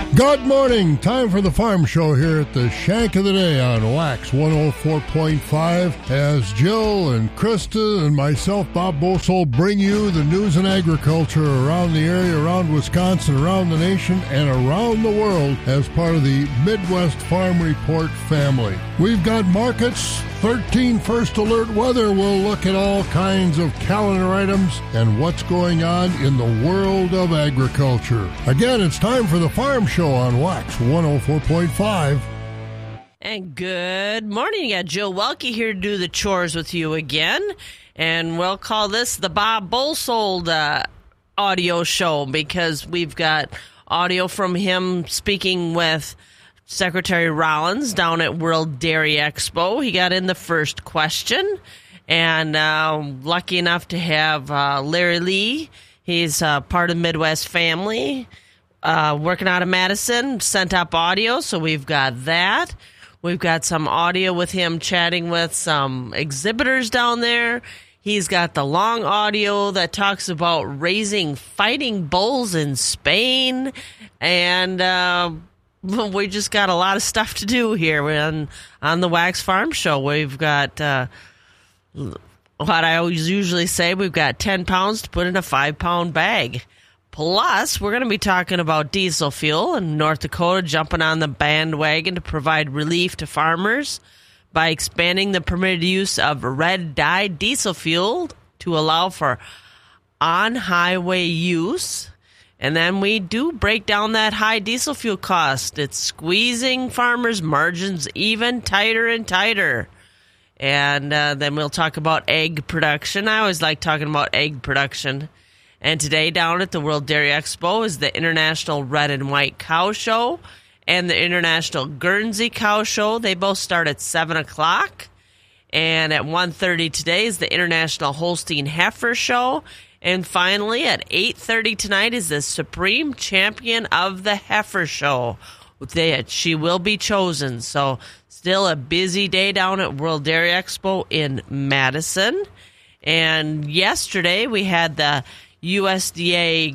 Good morning. Time for the Farm Show here at the Shank of the Day on Wax 104.5 as Jill and Krista and myself, Bob Bosold, bring you the news and agriculture around the area, around Wisconsin, around the nation, and around the world as part of the Midwest Farm Report family. We've got markets, 13 First Alert weather. We'll look at all kinds of calendar items and what's going on in the world of agriculture. Again, it's time for the Farm Show on Wax 104.5. And good morning. You got Jill Welke here to do the chores with you again. And we'll call this the Bob Bosold audio show because we've got audio from him speaking with Secretary Rollins down at World Dairy Expo. He got in the first question. And lucky enough to have Larry Lee. He's part of the Midwest family. Working out of Madison, sent up audio, so we've got that. We've got some audio with him chatting with some exhibitors down there. He's got the long audio that talks about raising fighting bulls in Spain. And we just got a lot of stuff to do here on the Wax Farm Show. We've got what I always usually say, we've got 10 pounds to put in a 5-pound bag. Plus, we're going to be talking about diesel fuel and North Dakota jumping on the bandwagon to provide relief to farmers by expanding the permitted use of red-dyed diesel fuel to allow for on-highway use. And then we do break down that high diesel fuel cost. It's squeezing farmers' margins even tighter and tighter. And then we'll talk about egg production. I always like talking about egg production. And today down at the World Dairy Expo is the International Red and White Cow Show and the International Guernsey Cow Show. They both start at 7 o'clock. And at 1:30 today is the International Holstein Heifer Show. And finally at 8:30 tonight is the Supreme Champion of the Heifer Show. She will be chosen. So still a busy day down at World Dairy Expo in Madison. And yesterday we had the USDA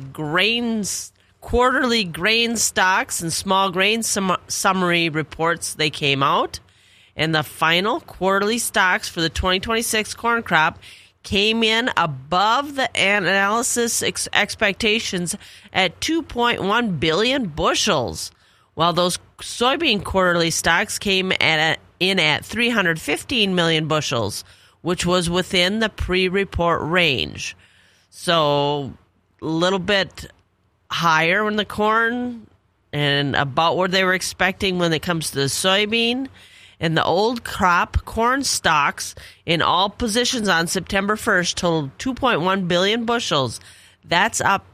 quarterly grain stocks and small grain summary reports. They came out, and the final quarterly stocks for the 2026 corn crop came in above the analysis expectations at 2.1 billion bushels, while those soybean quarterly stocks came in at 315 million bushels, which was within the pre-report range. So a little bit higher in the corn and about what they were expecting when it comes to the soybean. And the old crop corn stocks in all positions on September 1st totaled 2.1 billion bushels. That's up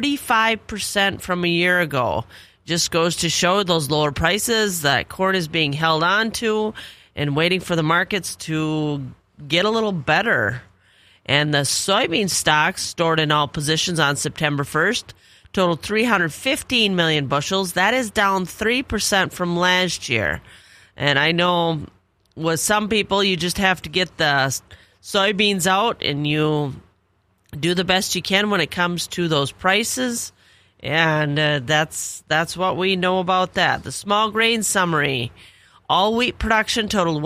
35% from a year ago. Just goes to show those lower prices that corn is being held on to and waiting for the markets to get a little better. And the soybean stocks stored in all positions on September 1st totaled 315 million bushels. That is down 3% from last year. And I know with some people, you just have to get the soybeans out and you do the best you can when it comes to those prices. And that's what we know about that. The small grain summary. All wheat production totaled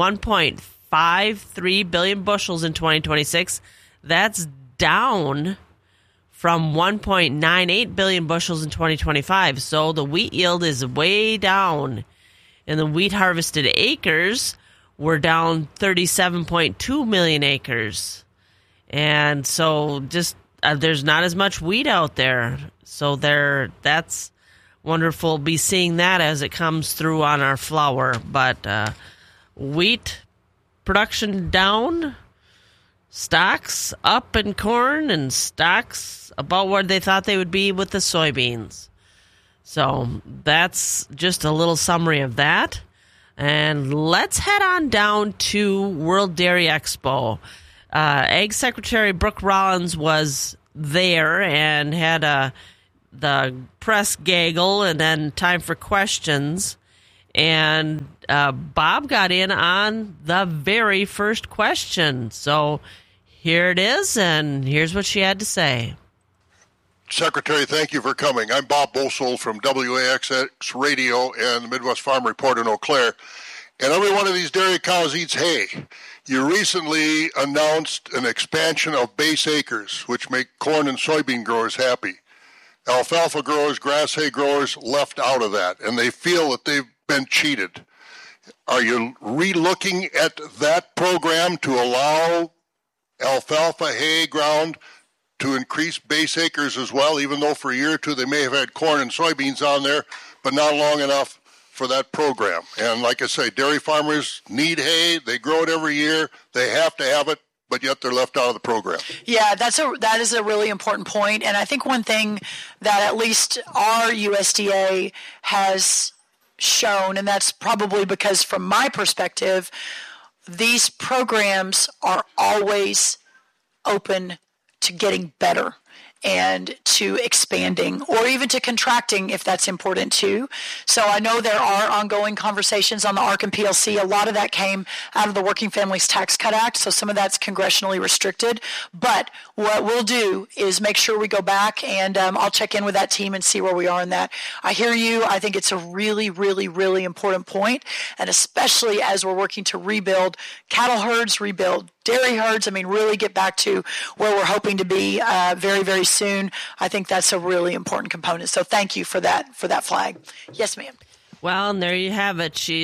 1.53 billion bushels in 2026. That's down from 1.98 billion bushels in 2025. So the wheat yield is way down. And the wheat harvested acres were down 37.2 million acres. And so just there's not as much wheat out there. So that's wonderful to be seeing that as it comes through on our flour. But wheat production down, stocks up in corn, and stocks about where they thought they would be with the soybeans. So that's just a little summary of that. And let's head on down to World Dairy Expo. Ag Secretary Brooke Rollins was there and had the press gaggle and then time for questions. And Bob got in on the very first question. So here it is, and here's what she had to say. Secretary, thank you for coming. I'm Bob Bosold from WAXX Radio and the Midwest Farm Report in Eau Claire. And every one of these dairy cows eats hay. You recently announced an expansion of base acres, which make corn and soybean growers happy. Alfalfa growers, grass hay growers left out of that, and they feel that they've been cheated. Are you re-looking at that program to allow alfalfa hay ground to increase base acres as well, even though for a year or two they may have had corn and soybeans on there, but not long enough for that program? And like I say, dairy farmers need hay. They grow it every year. They have to have it, but yet they're left out of the program. Yeah, that is a really important point. And I think one thing that at least our USDA has shown, and that's probably because from my perspective, these programs are always open to getting better and to expanding or even to contracting if that's important too. So I know there are ongoing conversations on the ARC and PLC. A lot of that came out of the Working Families Tax Cut Act, so some of that's congressionally restricted. But what we'll do is make sure we go back and I'll check in with that team and see where we are in that. I hear you. I think it's a really, really, really important point, and especially as we're working to rebuild cattle herds, rebuild dairy herds, really get back to where we're hoping to be very, very soon. I think that's a really important component. So thank you for that flag. Yes, ma'am. Well, and there you have it. She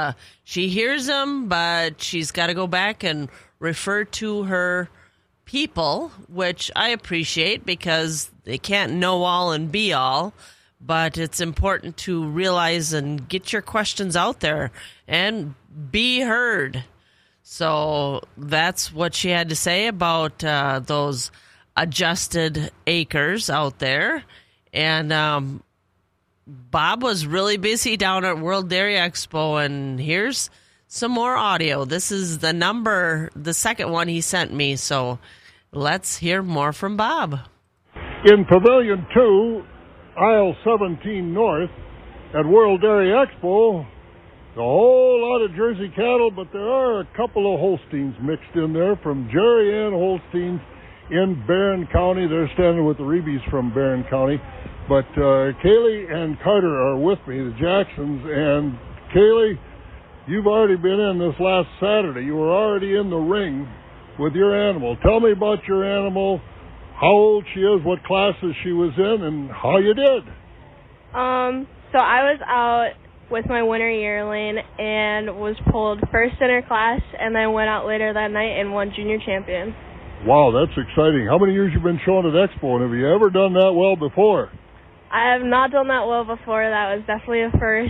hears them, but she's got to go back and refer to her people, which I appreciate because they can't know all and be all. But it's important to realize and get your questions out there and be heard. So that's what she had to say about those adjusted acres out there. And Bob was really busy down at World Dairy Expo, and here's some more audio. This is the second one he sent me, so let's hear more from Bob. In Pavilion 2, aisle 17 north, at World Dairy Expo, a whole lot of Jersey cattle, but there are a couple of Holsteins mixed in there from Jerry Ann Holsteins in Barron County. They're standing with the Reebies from Barron County. But Kaylee and Carter are with me, the Jacksons. And Kaylee, you've already been in this last Saturday. You were already in the ring with your animal. Tell me about your animal, how old she is, what classes she was in, and how you did. So I was out with my winter yearling and was pulled first in her class, and then went out later that night and won junior champion. Wow, that's exciting. How many years you been showing at Expo, and have you ever done that well before? I have not done that well before. That was definitely a first.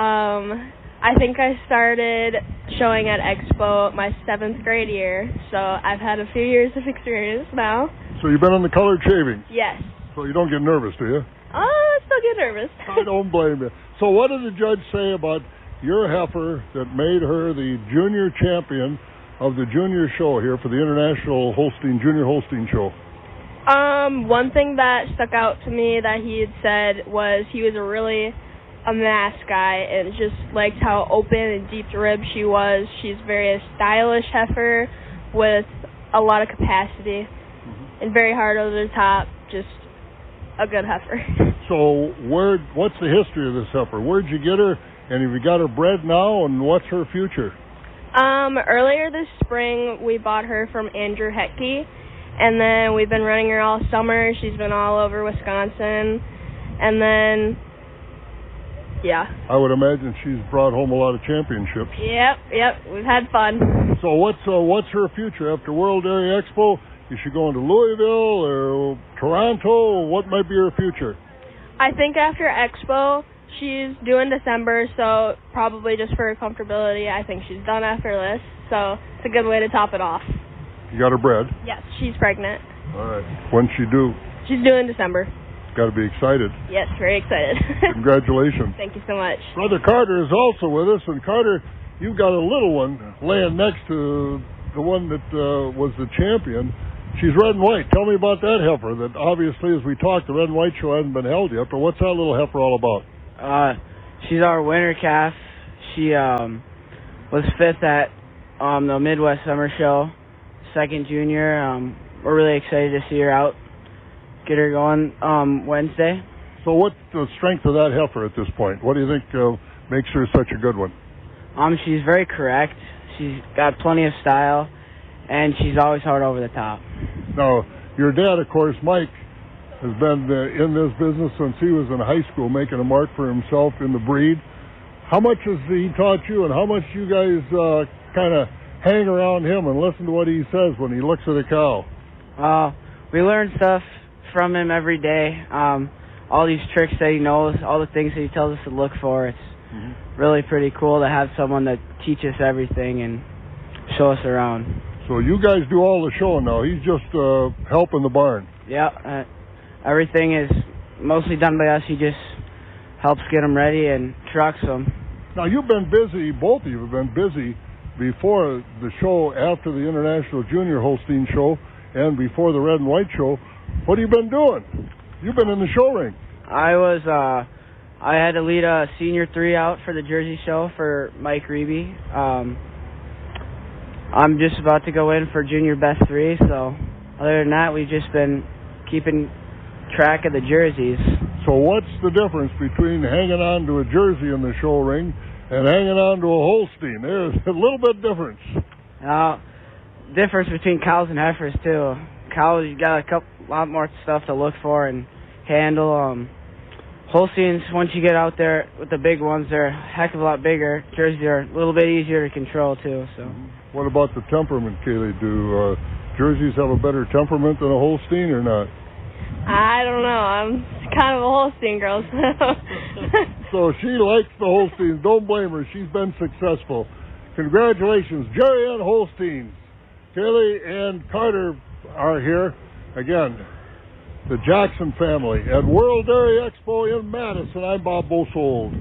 I think I started showing at Expo my 7th grade year, so I've had a few years of experience now. So you've been on the colored shavings? Yes. So you don't get nervous, do you? I still get nervous. I don't blame you. So what did the judge say about your heifer that made her the junior champion of the junior show here for the International Junior Holstein Show? One thing that stuck out to me that he had said was he was a mass guy and just liked how open and deep ribbed she was. She's very stylish heifer with a lot of capacity and very hard over the top, just a good heifer. So what's the history of this heifer? Where'd you get her, and have you got her bred now, and what's her future? Earlier this spring, we bought her from Andrew Hetke, and then we've been running her all summer. She's been all over Wisconsin, and then, yeah. I would imagine she's brought home a lot of championships. Yep, we've had fun. So what's her future after World Dairy Expo? Is she going to Louisville or Toronto? What might be her future? I think after Expo, she's due in December, so probably just for her comfortability, I think she's done after this. So it's a good way to top it off. You got her bred? Yes, she's pregnant. All right. When's she due? She's due in December. Got to be excited. Yes, very excited. Congratulations. Thank you so much. Brother Carter is also with us, and Carter, you've got a little one laying next to the one that was the champion. She's red and white. Tell me about that heifer that obviously, as we talked, the red and white show hasn't been held yet, but what's that little heifer all about? She's our winter calf. She was 5th at the Midwest Summer Show, 2nd junior. We're really excited to see her out. get her going Wednesday. So what's the strength of that heifer at this point? What do you think makes her such a good one? She's very correct. She's got plenty of style, and she's always hard over the top. Now, your dad, of course, Mike, has been in this business since he was in high school, making a mark for himself in the breed. How much has he taught you, and how much you guys kind of hang around him and listen to what he says when he looks at a cow? We learn stuff from him every day. All these tricks that he knows, all the things that he tells us to look for. It's really pretty cool to have someone that teaches everything and show us around. So you guys do all the showing now. He's just helping the barn. Yeah, everything is mostly done by us. He just helps get them ready and trucks them. Now, you've been busy, both of you have been busy before the show, after the International Junior Holstein Show, and before the Red and White Show. What have you been doing? You've been in the show ring. I had to lead a Senior 3 out for the Jersey show for Mike Reeby. I'm just about to go in for Junior Best 3, so other than that, we've just been keeping track of the jerseys. So what's the difference between hanging on to a jersey in the show ring and hanging on to a Holstein? There's a little bit difference. Difference between cows and heifers, too. Cows, you got a lot more stuff to look for and handle. Holsteins, once you get out there with the big ones, they're a heck of a lot bigger. Jerseys are a little bit easier to control, too. So. What about the temperament, Kaylee? Do jerseys have a better temperament than a Holstein or not? I don't know. I'm kind of a Holstein girl. So she likes the Holsteins. Don't blame her. She's been successful. Congratulations, Jerry Ann Holstein. Kaylee and Carter are here. Again, the Jackson family at World Dairy Expo in Madison. I'm Bob Bosold.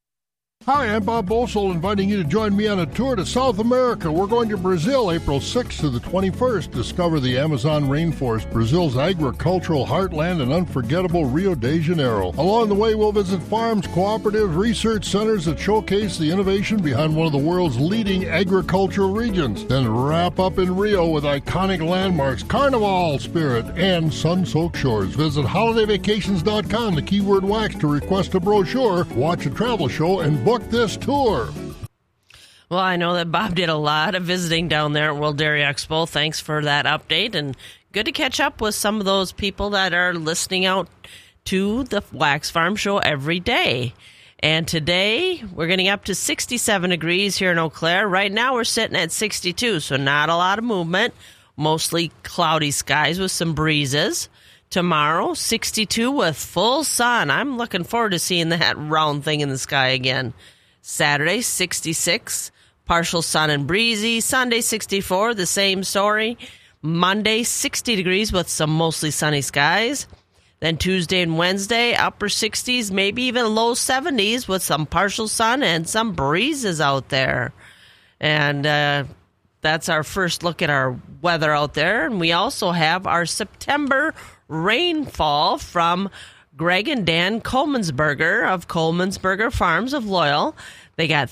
Hi, I'm Bob Bosold, inviting you to join me on a tour to South America. We're going to Brazil April 6th to the 21st. Discover the Amazon rainforest, Brazil's agricultural heartland, and unforgettable Rio de Janeiro. Along the way, we'll visit farms, cooperatives, research centers that showcase the innovation behind one of the world's leading agricultural regions. Then wrap up in Rio with iconic landmarks, Carnival spirit, and sun-soaked shores. Visit holidayvacations.com, the keyword wax, to request a brochure, watch a travel show, and book this tour. Well, I know that Bob did a lot of visiting down there at World Dairy Expo. Thanks for that update, and good to catch up with some of those people that are listening out to the Wax Farm Show every day. And today, we're getting up to 67 degrees here in Eau Claire. Right now, we're sitting at 62, so not a lot of movement. Mostly cloudy skies with some breezes. Tomorrow, 62 with full sun. I'm looking forward to seeing that round thing in the sky again. Saturday, 66, partial sun and breezy. Sunday, 64, the same story. Monday, 60 degrees with some mostly sunny skies. Then Tuesday and Wednesday, upper 60s, maybe even low 70s with some partial sun and some breezes out there. And that's our first look at our weather out there. And we also have our September rainfall from Greg and Dan Coleman'sberger of Coleman'sberger Farms of Loyal. They got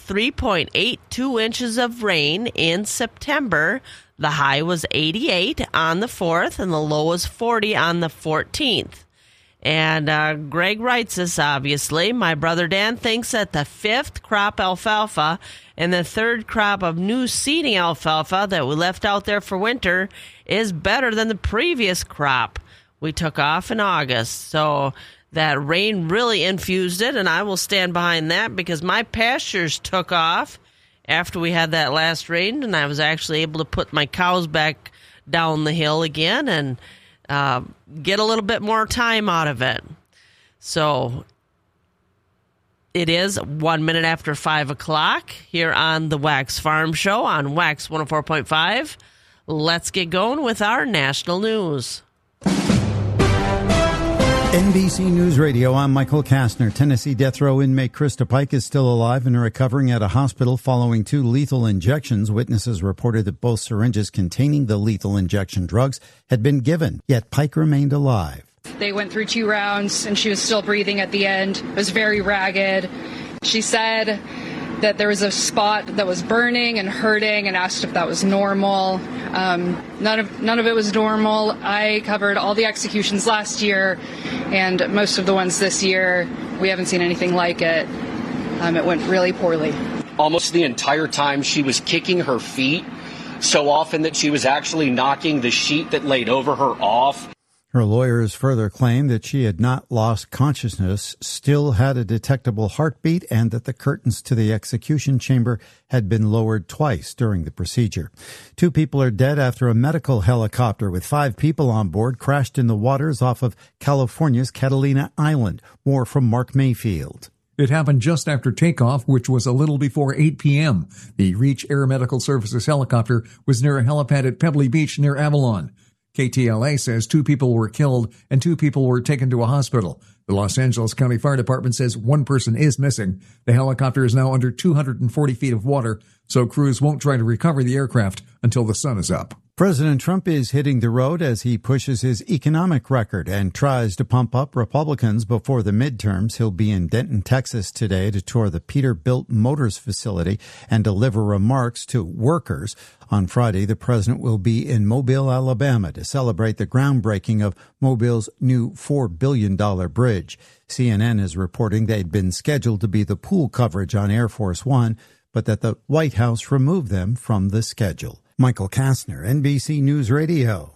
3.82 inches of rain in September. The high was 88 on the 4th, and the low was 40 on the 14th. And Greg writes this, obviously. My brother Dan thinks that the 5th crop alfalfa and the 3rd crop of new seeding alfalfa that we left out there for winter is better than the previous crop we took off in August. So that rain really infused it, and I will stand behind that because my pastures took off after we had that last rain, and I was actually able to put my cows back down the hill again and get a little bit more time out of it. So it is 1 minute after 5 o'clock here on the Wax Farm Show on Wax 104.5. Let's get going with our national news. NBC News Radio, I'm Michael Kastner. Tennessee death row inmate Krista Pike is still alive and recovering at a hospital following 2 lethal injections. Witnesses reported that both syringes containing the lethal injection drugs had been given, yet Pike remained alive. They went through 2 rounds and she was still breathing at the end. It was very ragged. She said that there was a spot that was burning and hurting and asked if that was normal. None of it was normal. I covered all the executions last year, and most of the ones this year, we haven't seen anything like it. It went really poorly. Almost the entire time she was kicking her feet, so often that she was actually knocking the sheet that laid over her off. Her lawyers further claimed that she had not lost consciousness, still had a detectable heartbeat, and that the curtains to the execution chamber had been lowered twice during the procedure. 2 people are dead after a medical helicopter with 5 people on board crashed in the waters off of California's Catalina Island. More from Mark Mayfield. It happened just after takeoff, which was a little before 8 p.m. The Reach Air Medical Services helicopter was near a helipad at Pebbly Beach near Avalon. KTLA says 2 people were killed and 2 people were taken to a hospital. The Los Angeles County Fire Department says 1 person is missing. The helicopter is now under 240 feet of water, so crews won't try to recover the aircraft until the sun is up. President Trump is hitting the road as he pushes his economic record and tries to pump up Republicans before the midterms. He'll be in Denton, Texas today to tour the Peterbilt Motors facility and deliver remarks to workers. On Friday, the president will be in Mobile, Alabama to celebrate the groundbreaking of Mobile's new $4 billion bridge. CNN is reporting they'd been scheduled to be the pool coverage on Air Force One, but that the White House removed them from the schedule. Michael Kastner, NBC News Radio.